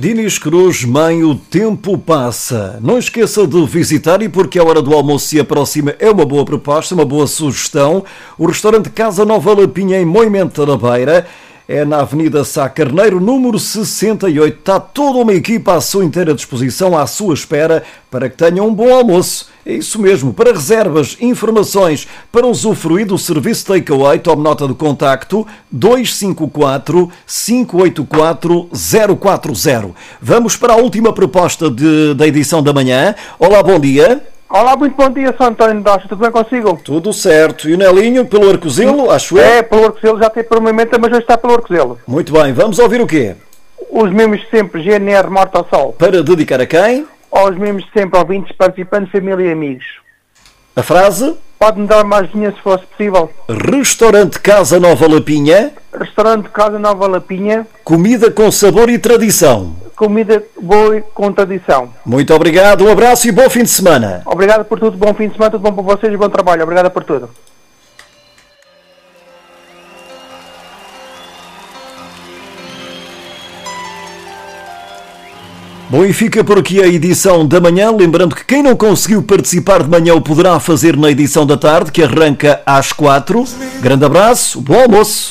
Dinis Cruz, mãe, o tempo passa. Não esqueça de visitar, e porque a hora do almoço se aproxima, é uma boa proposta, uma boa sugestão, o restaurante Casa Nova Lapinha em Moimenta da Beira. É na Avenida Sá Carneiro, número 68. Está toda uma equipa à sua inteira disposição, à sua espera, para que tenham um bom almoço. É isso mesmo. Para reservas, informações, para usufruir do serviço takeaway, tome nota do contacto 254 584 040. Vamos para a última proposta da edição da manhã. Olá, bom dia. Olá, muito bom dia, Sr. António Dosta, tudo bem consigo? Tudo certo. E o Nelinho, pelo Arcozelo, acho eu? É, pelo Arcozelo, já tem por um momento, mas hoje está pelo Arcozelo. Muito bem, vamos ouvir o quê? Os mesmos de sempre, GNR Morte ao Sol. Para dedicar a quem? Aos mesmos de sempre, ouvintes, participantes, família e amigos. A frase? Pode-me dar mais dinheiro se fosse possível. Restaurante Casa Nova Lapinha. Restaurante Casa Nova Lapinha. Comida com sabor e tradição. Comida boa e com tradição. Muito obrigado, um abraço e bom fim de semana. Obrigado por tudo, bom fim de semana, tudo bom para vocês e bom trabalho. Obrigado por tudo. Bom, e fica por aqui a edição da manhã. Lembrando que quem não conseguiu participar de manhã o poderá fazer na edição da tarde, que arranca às 4. Grande abraço, bom almoço.